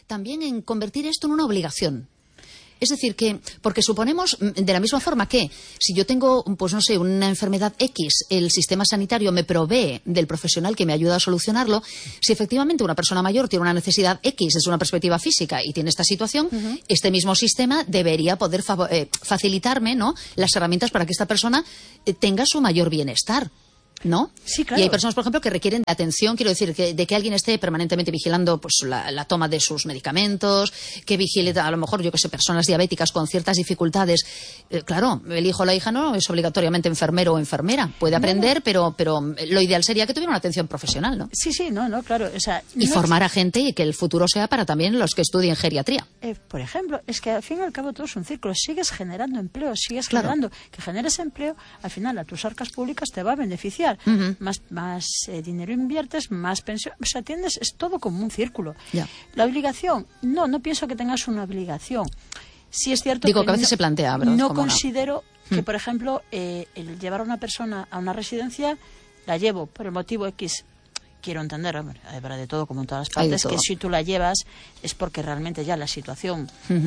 también en convertir esto en una obligación. Es decir, que, porque suponemos, de la misma forma que si yo tengo, pues no sé, una enfermedad X, el sistema sanitario me provee del profesional que me ayuda a solucionarlo, si efectivamente una persona mayor tiene una necesidad X desde una perspectiva física y tiene esta situación, este mismo sistema debería poder facilitarme, ¿no?, las herramientas para que esta persona tenga su mayor bienestar. ¿No? Sí, claro. Y hay personas, por ejemplo, que requieren de atención, quiero decir, de que alguien esté permanentemente vigilando pues la toma de sus medicamentos, que vigile, a lo mejor, yo que sé, personas diabéticas con ciertas dificultades. Claro, el hijo o la hija no es obligatoriamente enfermero o enfermera. Puede aprender, pero lo ideal sería que tuviera una atención profesional, ¿no? Sí, claro. O sea, y formar a gente y que el futuro sea para también los que estudien geriatría. Por ejemplo, es que al fin y al cabo todo es un círculo. Sigues generando empleo, generando. Que generes empleo, al final a tus arcas públicas te va a beneficiar. Más dinero inviertes, más pensión. O sea, ¿entiendes? Es todo como un círculo. Ya. La obligación, no pienso que tengas una obligación. Sí es cierto que a veces se plantea, ¿verdad? No considero que, por ejemplo, el llevar a una persona a una residencia, la llevo por el motivo X. Quiero entender, habrá de todo, como en todas las partes, que si tú la llevas es porque realmente ya la situación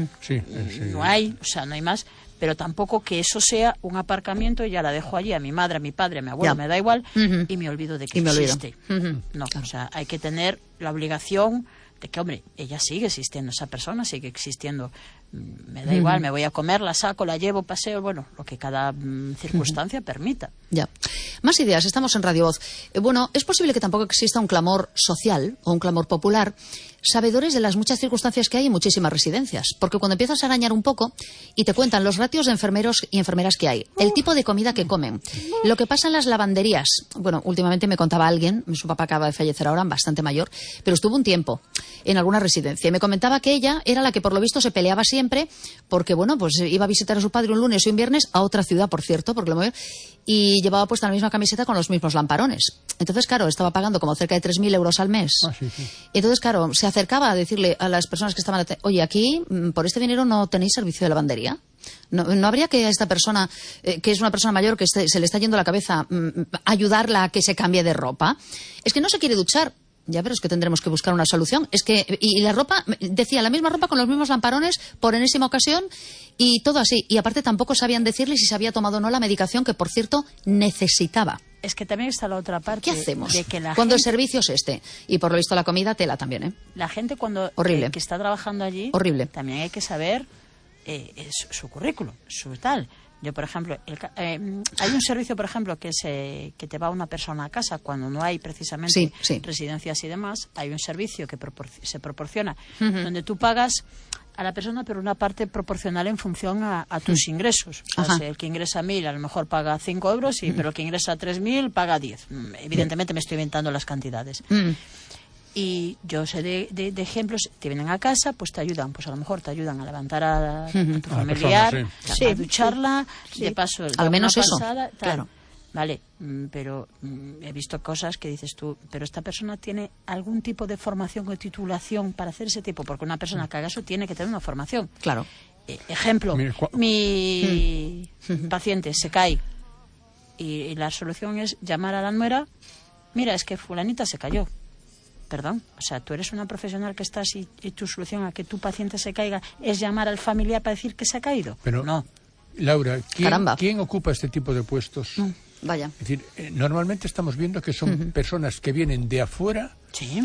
no hay, o sea, no hay más, pero tampoco que eso sea un aparcamiento y ya la dejo allí a mi madre, a mi padre, a mi abuelo, me da igual, y me olvido de que existe. No, claro. O sea, hay que tener la obligación de que, hombre, ella sigue existiendo, esa persona sigue existiendo. Me da igual, me voy a comer, la saco, la llevo, paseo, bueno, lo que cada circunstancia permita. Ya. Más ideas, estamos en Radio Voz. Bueno, es posible que tampoco exista un clamor social o un clamor popular, sabedores de las muchas circunstancias que hay en muchísimas residencias. Porque cuando empiezas a arañar un poco y te cuentan los ratios de enfermeros y enfermeras que hay, el tipo de comida que comen, lo que pasa en las lavanderías. Bueno, últimamente me contaba alguien, su papá acaba de fallecer ahora, bastante mayor, pero estuvo un tiempo en alguna residencia y me comentaba que ella era la que por lo visto se peleaba siempre porque, bueno, pues iba a visitar a su padre un lunes y un viernes a otra ciudad, por cierto, porque lo movió, y llevaba puesta la misma camiseta con los mismos lamparones. Entonces, claro, estaba pagando como cerca de 3.000 euros al mes. Y entonces, claro, se acercaba a decirle a las personas que estaban, oye, aquí, por este dinero no tenéis servicio de lavandería. ¿No habría que a esta persona, que es una persona mayor, que se le está yendo la cabeza, ayudarla a que se cambie de ropa? Es que no se quiere duchar. Ya, pero es que tendremos que buscar una solución. Es que, y la ropa, decía, la misma ropa con los mismos lamparones por enésima ocasión y todo así. Y aparte tampoco sabían decirle si se había tomado o no la medicación que, por cierto, necesitaba. Es que también está la otra parte. ¿Qué hacemos de que cuando el servicio es este? Y por lo visto la comida, tela también, ¿eh? La gente cuando horrible. Que está trabajando allí, horrible. También hay que saber su currículum, su tal. Yo, por ejemplo, hay un servicio, por ejemplo, que te va una persona a casa cuando no hay precisamente residencias y demás. Hay un servicio que se proporciona donde tú pagas a la persona, pero una parte proporcional en función a tus ingresos. O sea, si el que ingresa 1.000 a lo mejor paga 5 euros, pero el que ingresa 3.000 paga 10. Evidentemente me estoy inventando las cantidades. Y yo sé de ejemplos, te vienen a casa, pues te ayudan, pues a lo mejor te ayudan a levantar a tu familiar, a ducharla, de paso, al menos eso, pasada, claro. Vale, pero he visto cosas que dices tú, pero esta persona tiene algún tipo de formación o titulación para hacer ese tipo, porque una persona que haga eso tiene que tener una formación. Claro. Ejemplo, mi paciente se cae y la solución es llamar a la nuera, mira, es que fulanita se cayó. Perdón, o sea, tú eres una profesional que estás y tu solución a que tu paciente se caiga es llamar al familiar para decir que se ha caído. Pero no. Laura, ¿quién ocupa este tipo de puestos? Vaya. Es decir, normalmente estamos viendo que son personas que vienen de afuera,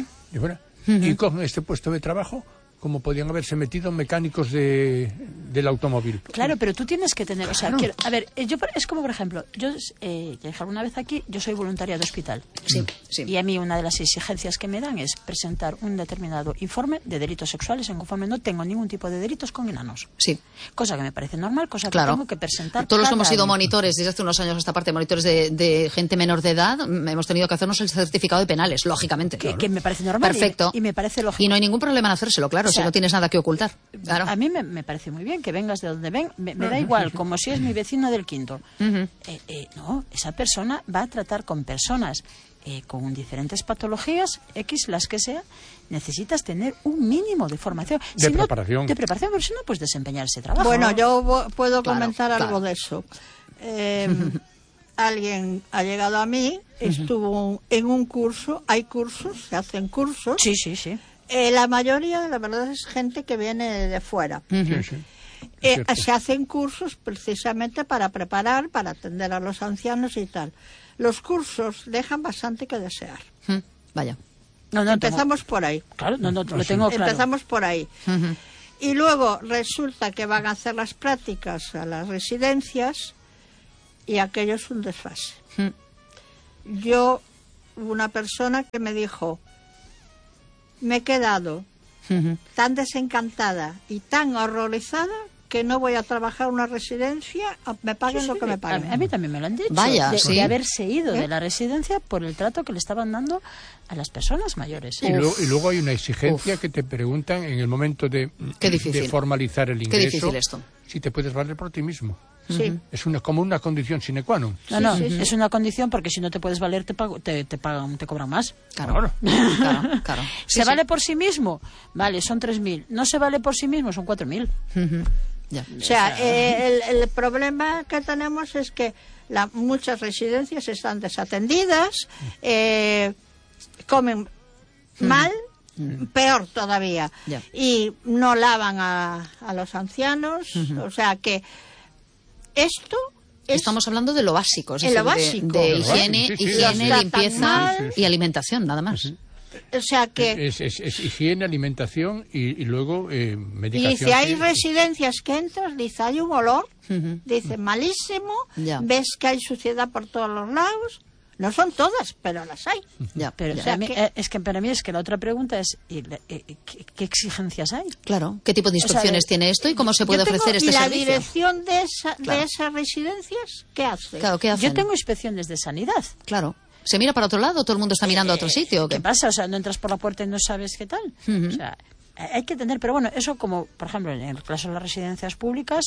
y cogen este puesto de trabajo como podían haberse metido mecánicos del automóvil. Claro, pero tú tienes que tener... O sea, a ver, es como, por ejemplo, yo dije alguna vez aquí, yo soy voluntaria de hospital. Sí. Y a mí una de las exigencias que me dan es presentar un determinado informe de delitos sexuales en conforme no tengo ningún tipo de delitos con enanos. Sí. Cosa que me parece normal, cosa que tengo que presentar. Todos los que hemos sido monitores desde hace unos años a esta parte, monitores de gente menor de edad, hemos tenido que hacernos el certificado de penales, lógicamente. Que me parece normal. Perfecto. Y me parece lógico. Y no hay ningún problema en hacérselo, claro, o sea, si no tienes nada que ocultar. Claro. A mí me parece muy bien que vengas de donde ven, me da igual, como si es mi vecino del quinto. No, esa persona va a tratar con personas con diferentes patologías, X, las que sea, necesitas tener un mínimo de formación. Preparación. De preparación, pero si no puedes desempeñar ese trabajo. Bueno, yo puedo comentar algo de eso. Alguien ha llegado a mí, estuvo en un curso, hay cursos, se hacen cursos. Sí. La mayoría, la verdad, es gente que viene de fuera. Se hacen cursos precisamente para preparar, para atender a los ancianos y tal. Los cursos dejan bastante que desear. Vaya. Empezamos por ahí. Claro, lo tengo claro. Empezamos por ahí. Y luego resulta que van a hacer las prácticas a las residencias y aquello es un desfase. Yo, una persona que me dijo, me he quedado tan desencantada y tan horrorizada que no voy a trabajar en una residencia, me paguen lo que me paguen. A mí también me lo han dicho. Vaya, de haberse ido de la residencia por el trato que le estaban dando a las personas mayores. Y luego hay una exigencia que te preguntan en el momento de formalizar el ingreso. Qué difícil esto. Si te puedes valer por ti mismo. Sí. Es como una condición sine qua non. Es una condición porque si no te puedes valer te cobran más. Claro. ¿Se vale por sí mismo? Vale, son 3.000. ¿No se vale por sí mismo? Son 4.000. O sea, el problema que tenemos es que muchas residencias están desatendidas, comen mal, peor todavía, y no lavan a los ancianos, o sea que esto estamos hablando de lo básico, es decir, lo básico. De higiene, limpieza y alimentación, nada más. O sea que es higiene, alimentación y luego medicación. Y dice, hay residencias que entras, dice, hay un olor, dice, malísimo, ves que hay suciedad por todos los lados. No son todas, pero las hay. Pero es que para mí es que la otra pregunta es ¿qué exigencias hay? Claro, ¿qué tipo de inspecciones tiene esto y cómo se puede ofrecer este servicio? ¿Y la dirección de esas residencias qué hace? Claro, ¿qué hacen? Yo tengo inspecciones de sanidad. Claro. ¿Se mira para otro lado? ¿Todo el mundo está mirando a otro sitio? ¿O qué? ¿Qué pasa? O sea, no entras por la puerta y no sabes qué tal. O sea, hay que tener... Pero bueno, eso como, por ejemplo, en el caso de las residencias públicas...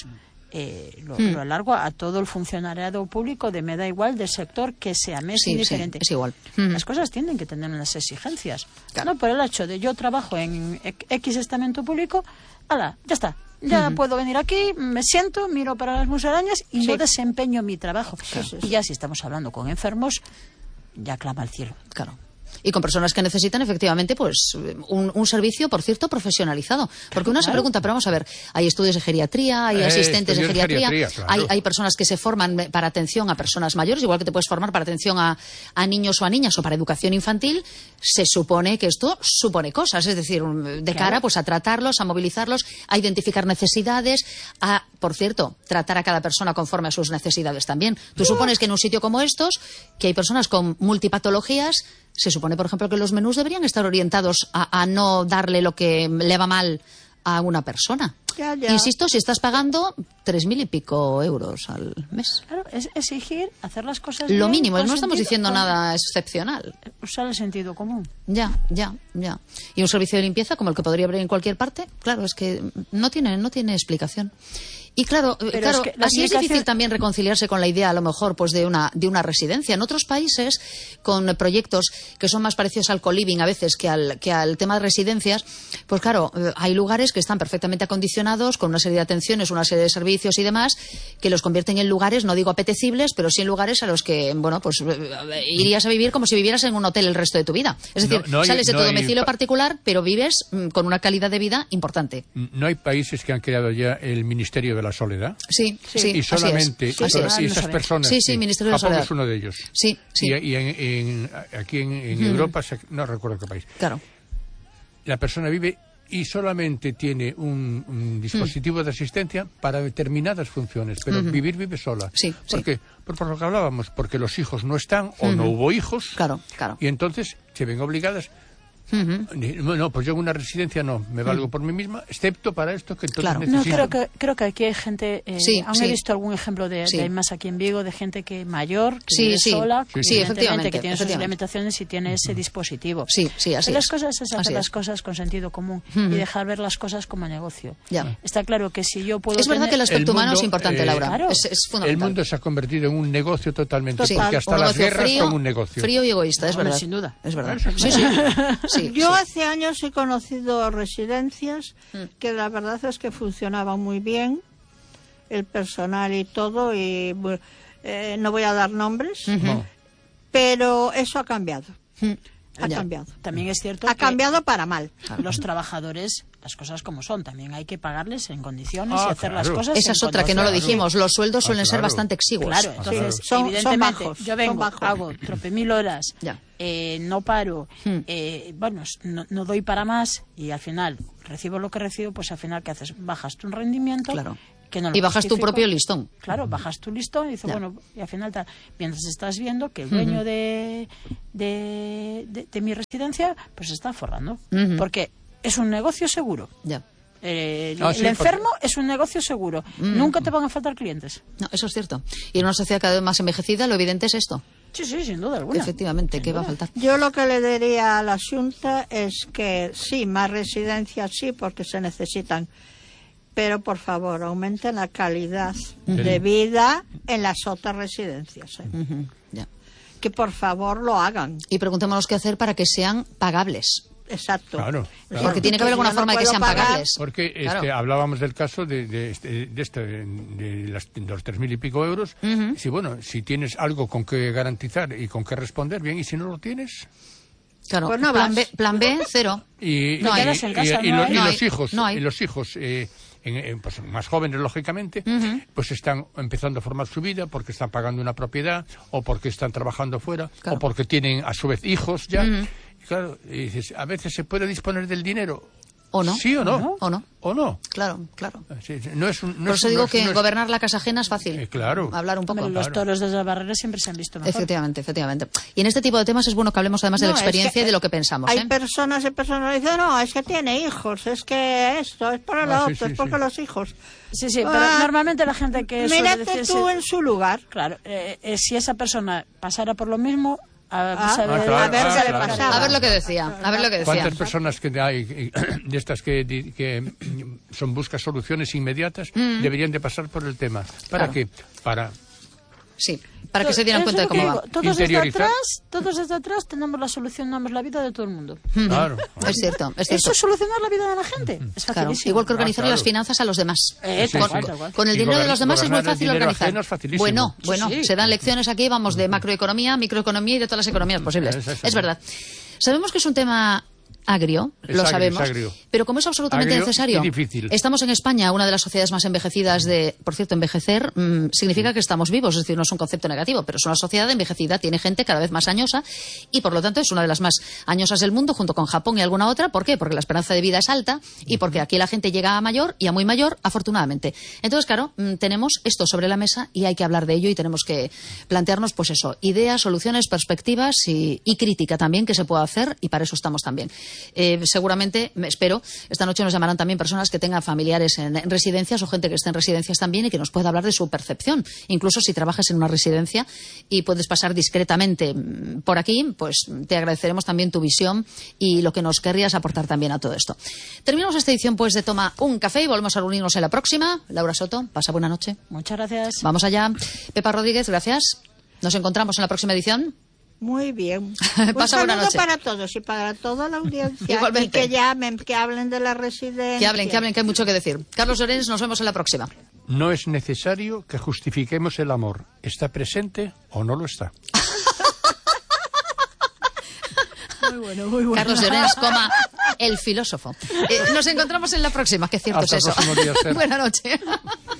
lo alargo a todo el funcionariado público, me da igual del sector que sea, me es indiferente. Es igual. Las cosas tienen que tener unas exigencias. No por el hecho de yo trabajo en X estamento público, ¡hala! Ya está. Ya puedo venir aquí, me siento, miro para las musarañas y no desempeño mi trabajo. Y ya si estamos hablando con enfermos, ya clama al cielo. Claro. Y con personas que necesitan efectivamente pues un servicio, por cierto, profesionalizado. Porque uno se pregunta, pero vamos a ver, hay estudios de geriatría, hay asistentes de geriatría, claro. hay personas que se forman para atención a personas mayores, igual que te puedes formar para atención a niños o a niñas o para educación infantil. Se supone que esto supone cosas, es decir, de cara pues a tratarlos, a movilizarlos, a identificar necesidades, a, por cierto, tratar a cada persona conforme a sus necesidades también. Tú supones que en un sitio como estos, que hay personas con multipatologías, se supone, por ejemplo, que los menús deberían estar orientados a no darle lo que le va mal a una persona. Ya. Insisto, si estás pagando 3.000 y pico euros al mes. Claro, es exigir hacer las cosas lo bien, mínimo, no estamos diciendo nada excepcional. Usar el sentido común. Ya. Y un servicio de limpieza como el que podría haber en cualquier parte, claro, es que no tiene explicación. Y claro, así es difícil también reconciliarse con la idea, a lo mejor, pues de una residencia. En otros países, con proyectos que son más parecidos al co-living a veces que al tema de residencias, pues claro, hay lugares que están perfectamente acondicionados con una serie de atenciones, una serie de servicios y demás, que los convierten en lugares, no digo apetecibles, pero sí en lugares a los que, bueno, pues irías a vivir como si vivieras en un hotel el resto de tu vida. Es decir, sales de tu domicilio particular, pero vives con una calidad de vida importante. ¿No hay países que han creado ya el Ministerio de la Soledad? Sí. Y solamente esas personas. Sí, Ministerio de la Japón Soledad. es uno de ellos. Sí. Y aquí en Europa, no recuerdo qué país. Claro. La persona vive y solamente tiene un dispositivo de asistencia para determinadas funciones, pero vive sola. ¿Por qué? Por lo que hablábamos, porque los hijos no están o no hubo hijos. Claro. Y entonces se ven obligadas. No, pues yo en una residencia no, me valgo por mí misma, excepto para esto que entonces necesito. No, creo que aquí hay gente, aún he visto algún ejemplo de más aquí en Vigo, de gente que mayor, que vive sola, efectivamente, que tiene sus limitaciones y tiene ese dispositivo. Sí, así las cosas es hacer las cosas con sentido común y dejar ver las cosas como negocio. Está claro que si yo puedo... Es verdad que el aspecto humano es importante, Laura, claro. es fundamental. El mundo se ha convertido en un negocio totalmente, porque hasta las guerras son un negocio. Frío y egoísta, es verdad. Sin duda. Es verdad. Sí. Yo hace años he conocido residencias que la verdad es que funcionaban muy bien, el personal y todo, y no voy a dar nombres, pero eso ha cambiado. Ha cambiado. También es cierto ha cambiado para mal. Los trabajadores, las cosas como son, también hay que pagarles en condiciones y hacer las cosas. Esa es otra que no lo dijimos. Los sueldos suelen ser bastante exiguos. Claro, entonces, evidentemente, yo vengo, hago trope 1000 horas, no paro, bueno, no doy para más y al final recibo lo que recibo, pues al final, ¿qué haces? Bajas tu rendimiento. Claro. Que no y bajas tu propio listón. Claro, bajas tu listón y dices, bueno, y al final, mientras estás viendo que el dueño de mi residencia, pues se está forrando. Porque es un negocio seguro. Ya. El enfermo es un negocio seguro. Nunca te van a faltar clientes. No, eso es cierto. Y en una sociedad cada vez más envejecida, lo evidente es esto. Sí, sin duda alguna. Efectivamente, ¿qué va a faltar? Yo lo que le diría a la Xunta es que sí, más residencias sí, porque se necesitan. Pero, por favor, aumenten la calidad de vida en las otras residencias. Ya. Que, por favor, lo hagan. Y preguntémonos qué hacer para que sean pagables. Exacto. Claro. Porque tiene que haber alguna forma de que sean pagables. Porque hablábamos del caso de los 3.000 y pico euros. Si, si tienes algo con que garantizar y con que responder, bien, y si no lo tienes... Claro, pues no plan B, cero. Y los hijos pues más jóvenes, lógicamente, pues están empezando a formar su vida porque están pagando una propiedad o porque están trabajando fuera o porque tienen, a su vez, hijos ya. Y claro, y dices, a veces se puede disponer del dinero. ¿O no? ¿Sí o no? ¿O no? ¿O no? Claro. Sí, por eso digo que gobernar la casa ajena es fácil. Claro. Hablar un poco. Los toros desde la barrera siempre se han visto mejor. Efectivamente. Y en este tipo de temas es bueno que hablemos además de la experiencia y de lo que pensamos. Hay personas que dicen, no, es que tiene hijos, es que esto, es para lo otro, es porque los hijos... Sí, pero normalmente la gente que... Mírate tú en su lugar. Claro, si esa persona pasara por lo mismo... A ver lo que decía. ¿Cuántas personas que hay de estas que son buscan soluciones inmediatas deberían de pasar por el tema? ¿Para qué? Para que se dieran cuenta de cómo va. Todos desde atrás tenemos la solución, damos la vida de todo el mundo. Claro. Es cierto. Eso es solucionar la vida de la gente. Es facilísimo. Igual que organizar las finanzas a los demás. Con el dinero de los demás es muy fácil organizar. Bueno, se dan lecciones aquí, vamos, de macroeconomía, microeconomía y de todas las economías posibles. Es verdad. Sabemos que es un tema agrio, lo sabemos, pero como es absolutamente necesario, estamos en España, una de las sociedades más envejecidas por cierto, envejecer significa que estamos vivos, es decir, no es un concepto negativo, pero es una sociedad envejecida, tiene gente cada vez más añosa y por lo tanto es una de las más añosas del mundo junto con Japón y alguna otra. ¿Por qué? Porque la esperanza de vida es alta y porque aquí la gente llega a mayor y a muy mayor, afortunadamente. Entonces, claro, tenemos esto sobre la mesa y hay que hablar de ello y tenemos que plantearnos, pues eso, ideas, soluciones, perspectivas y crítica también que se pueda hacer, y para eso estamos también. Seguramente, espero, esta noche nos llamarán también personas que tengan familiares en residencias o gente que esté en residencias también y que nos pueda hablar de su percepción. Incluso si trabajas en una residencia y puedes pasar discretamente por aquí, pues te agradeceremos también tu visión y lo que nos querrías aportar también a todo esto. Terminamos esta edición pues de Toma un Café y volvemos a reunirnos en la próxima. Laura Soto, pasa buena noche. Muchas gracias. Vamos allá. Pepa Rodríguez, gracias. Nos encontramos en la próxima edición. Muy bien. Pasa buena noche. Para todos y para toda la audiencia. Igualmente. Y que llamen, que hablen de la residencia. Que hablen, que hay mucho que decir. Carlos Llorens, nos vemos en la próxima. No es necesario que justifiquemos el amor. ¿Está presente o no lo está? Muy bueno. Carlos Llorens, el filósofo. Nos encontramos en la próxima, que cierto Hasta es eso. Buena noche.